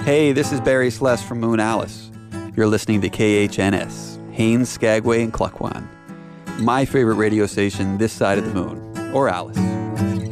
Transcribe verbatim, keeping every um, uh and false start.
Hey, this is Barry Sless from Moon Alice. You're listening to K H N S, Haines, Skagway, and Cluckwan. My favorite radio station this side of the moon, or Alice.